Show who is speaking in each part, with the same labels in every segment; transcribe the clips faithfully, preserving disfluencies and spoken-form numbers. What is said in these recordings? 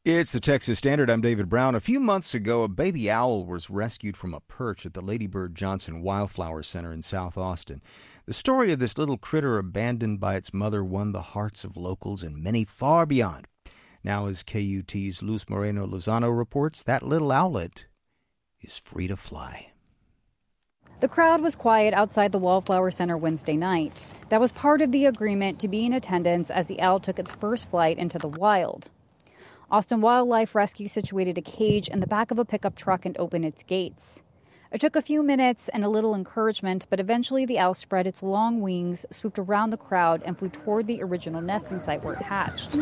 Speaker 1: It's the Texas Standard. I'm David Brown. A few months ago, a baby owl was rescued from a perch at the Lady Bird Johnson Wildflower Center in South Austin. The story of this little critter abandoned by its mother won the hearts of locals and many far beyond. Now, as K U T's Luz Moreno Lozano reports, that little owlet is free to fly.
Speaker 2: The crowd was quiet outside the Wildflower Center Wednesday night. That was part of the agreement to be in attendance as the owl took its first flight into the wild. Austin Wildlife Rescue situated a cage in the back of a pickup truck and opened its gates. It took a few minutes and a little encouragement, but eventually the owl spread its long wings, swooped around the crowd, and flew toward the original nesting site where it hatched.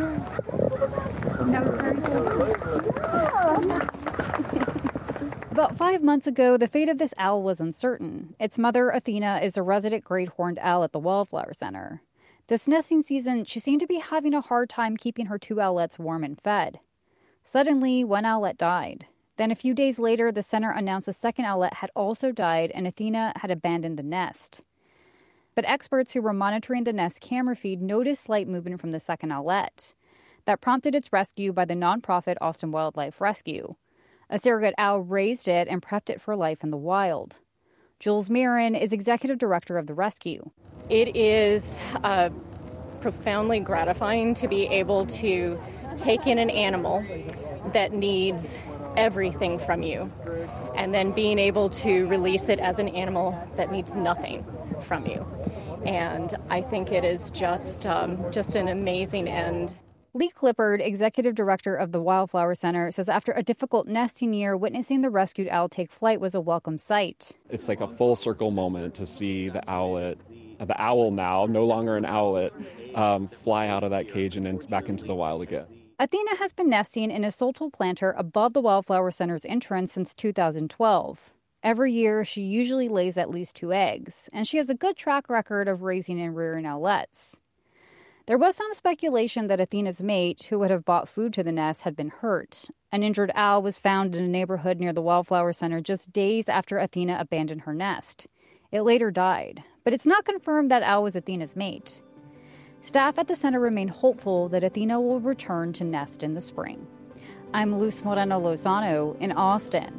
Speaker 2: About five months ago, the fate of this owl was uncertain. Its mother, Athena, is a resident great horned owl at the Wildflower Center. This nesting season, she seemed to be having a hard time keeping her two owlets warm and fed. Suddenly, one owlet died. Then a few days later, the center announced a second owlet had also died and Athena had abandoned the nest. But experts who were monitoring the nest camera feed noticed slight movement from the second owlet. That prompted its rescue by the nonprofit Austin Wildlife Rescue. A surrogate owl raised it and prepped it for life in the wild. Jules Marin is executive director of the rescue.
Speaker 3: It is uh, profoundly gratifying to be able to take in an animal that needs everything from you, and then being able to release it as an animal that needs nothing from you. And I think it is just um, just an amazing end.
Speaker 2: Lee Clippard, executive director of the Wildflower Center, says after a difficult nesting year, witnessing the rescued owl take flight was a welcome sight.
Speaker 4: It's like a full circle moment to see the owlet, the owl now, no longer an owlet, um, fly out of that cage and in, back into the wild again.
Speaker 2: Athena has been nesting in a Soltal planter above the Wildflower Center's entrance since two thousand twelve. Every year, she usually lays at least two eggs, and she has a good track record of raising and rearing owlets. There was some speculation that Athena's mate, who would have brought food to the nest, had been hurt. An injured owl was found in a neighborhood near the Wildflower Center just days after Athena abandoned her nest. It later died, but it's not confirmed that owl was Athena's mate. Staff at the center remain hopeful that Athena will return to nest in the spring. I'm Luz Moreno Lozano in Austin.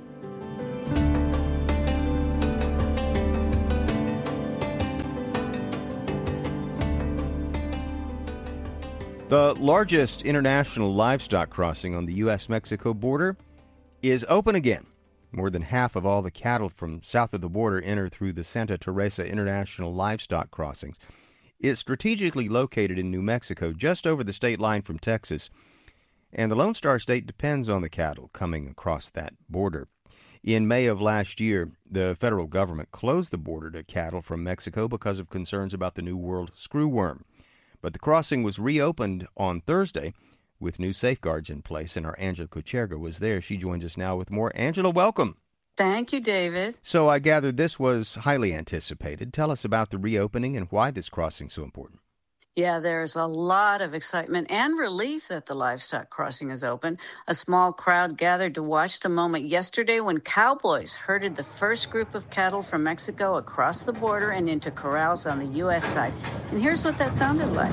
Speaker 1: The largest international livestock crossing on the U S Mexico border is open again. More than half of all the cattle from south of the border enter through the Santa Teresa International Livestock Crossings. It's strategically located in New Mexico, just over the state line from Texas, and the Lone Star State depends on the cattle coming across that border. In May of last year, the federal government closed the border to cattle from Mexico because of concerns about the New World screwworm. But the crossing was reopened on Thursday with new safeguards in place, and our Angela Kucherga was there. She joins us now with more. Angela, welcome.
Speaker 5: Thank you, David.
Speaker 1: So I gather this was highly anticipated. Tell us about the reopening and why this crossing is so important.
Speaker 5: Yeah, there's a lot of excitement and relief that the livestock crossing is open. A small crowd gathered to watch the moment yesterday when cowboys herded the first group of cattle from Mexico across the border and into corrals on the U S side. And here's what that sounded like.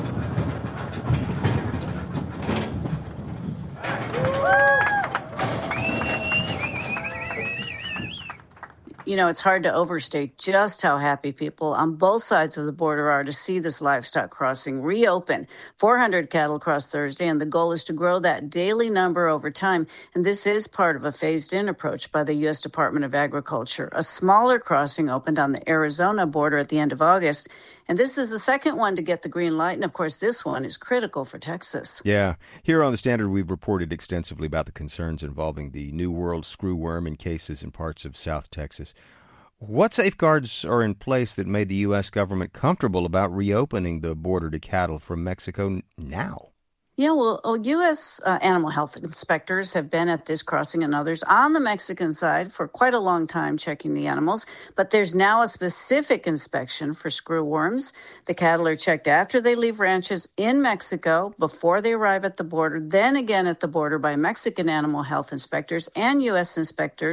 Speaker 5: You know, it's hard to overstate just how happy people on both sides of the border are to see this livestock crossing reopen. four hundred cattle crossed Thursday, and the goal is to grow that daily number over time. And this is part of a phased-in approach by the U S Department of Agriculture. A smaller crossing opened on the Arizona border at the end of August. And this is the second one to get the green light. And, of course, this one is critical for Texas.
Speaker 1: Yeah. Here on The Standard, we've reported extensively about the concerns involving the New World screwworm in cases in parts of South Texas. What safeguards are in place that made the U S government comfortable about reopening the border to cattle from Mexico now?
Speaker 5: Yeah, well, U S uh, animal health inspectors have been at this crossing and others on the Mexican side for quite a long time checking the animals. But there's now a specific inspection for screwworms. The cattle are checked after they leave ranches in Mexico, before they arrive at the border, then again at the border by Mexican animal health inspectors and U S inspectors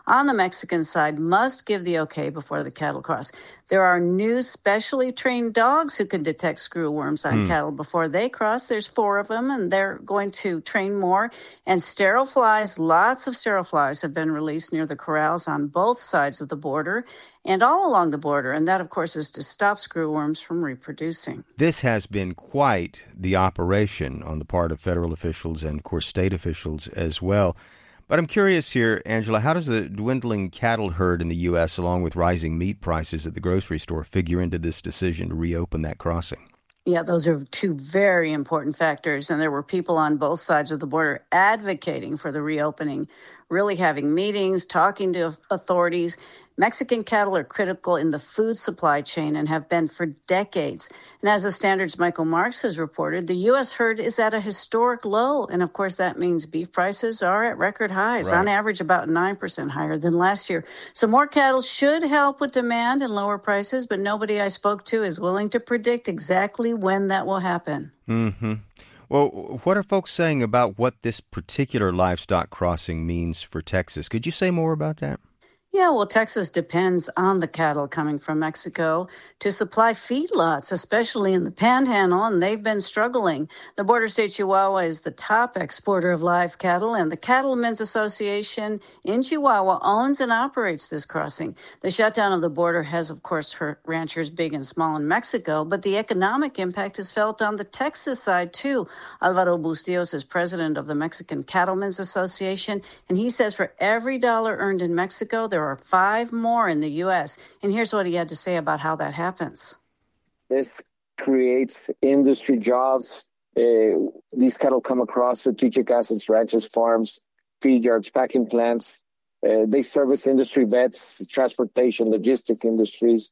Speaker 5: on the Mexican side must give the okay before the cattle cross. There are new specially trained dogs who can detect screwworms on mm. cattle before they cross. There's four of them, and they're going to train more. And sterile flies, lots of sterile flies have been released near the corrals on both sides of the border and all along the border. And that, of course, is to stop screwworms from reproducing.
Speaker 1: This has been quite the operation on the part of federal officials and, of course, state officials as well. But I'm curious here, Angela, how does the dwindling cattle herd in the U S, along with rising meat prices at the grocery store, figure into this decision to reopen that crossing?
Speaker 5: Yeah, those are two very important factors. And there were people on both sides of the border advocating for the reopening, really having meetings, talking to authorities. Mexican cattle are critical in the food supply chain and have been for decades. And as the Standard's Michael Marks has reported, the U S herd is at a historic low. And of course, that means beef prices are at record highs, right. On average about nine percent higher than last year. So more cattle should help with demand and lower prices, but nobody I spoke to is willing to predict exactly when that will happen.
Speaker 1: Mm-hmm. Well, what are folks saying about what this particular livestock crossing means for Texas? Could you say more about that?
Speaker 5: Yeah, well, Texas depends on the cattle coming from Mexico to supply feedlots, especially in the Panhandle, and they've been struggling. The border state Chihuahua is the top exporter of live cattle, and the Cattlemen's Association in Chihuahua owns and operates this crossing. The shutdown of the border has, of course, hurt ranchers big and small in Mexico, but the economic impact is felt on the Texas side, too. Alvaro Bustillos is president of the Mexican Cattlemen's Association, and he says for every dollar earned in Mexico, there are five more in the U S. And here's what he had to say about how that happens.
Speaker 6: This creates industry jobs. Uh, these cattle come across strategic assets, ranches, farms, feed yards, packing plants. Uh, they service industry vets, transportation, logistic industries.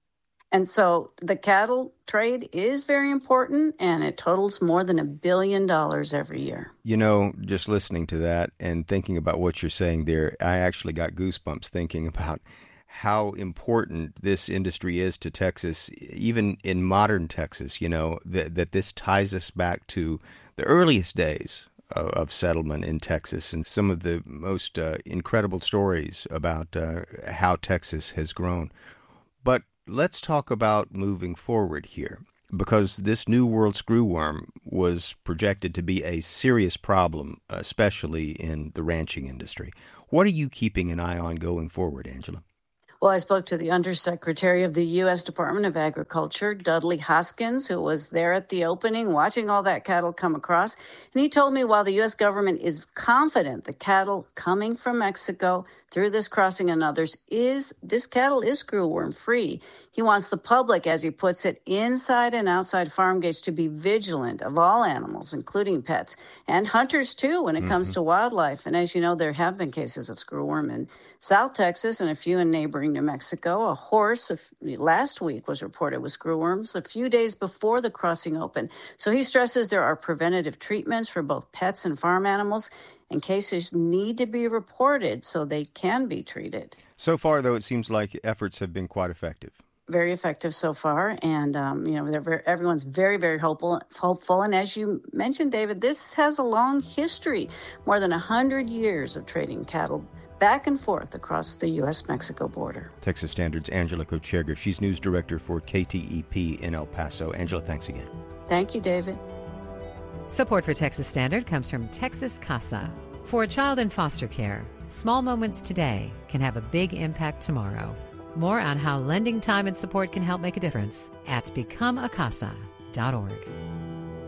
Speaker 5: And so the cattle trade is very important, and it totals more than a billion dollars every year.
Speaker 1: You know, just listening to that and thinking about what you're saying there, I actually got goosebumps thinking about how important this industry is to Texas, even in modern Texas, you know, that, that this ties us back to the earliest days of, of settlement in Texas and some of the most uh, incredible stories about uh, how Texas has grown. But let's talk about moving forward here, because this New World screwworm was projected to be a serious problem, especially in the ranching industry. What are you keeping an eye on going forward, Angela?
Speaker 5: Well, I spoke to the Undersecretary of the U S Department of Agriculture, Dudley Hoskins, who was there at the opening watching all that cattle come across. And he told me while the U S government is confident the cattle coming from Mexico through this crossing and others is, this cattle is screwworm free. He wants the public, as he puts it, inside and outside farm gates to be vigilant of all animals, including pets, and hunters, too, when it mm-hmm. comes to wildlife. And as you know, there have been cases of screwworm in South Texas and a few in neighboring New Mexico. A horse last week was reported with screwworms a few days before the crossing opened. So he stresses there are preventative treatments for both pets and farm animals, and cases need to be reported so they can be treated.
Speaker 1: So far, though, it seems like efforts have been quite effective.
Speaker 5: Very effective so far, and um, you know, they're very, everyone's very, very hopeful. Hopeful, and as you mentioned, David, this has a long history, more than a hundred years of trading cattle back and forth across the U S Mexico border.
Speaker 1: Texas Standard's Angela Kocherga. She's news director for K T E P in El Paso. Angela, thanks again.
Speaker 5: Thank you, David.
Speaker 7: Support for Texas Standard comes from Texas Casa. For a child in foster care, small moments today can have a big impact tomorrow. More on how lending time and support can help make a difference at become a casa dot org.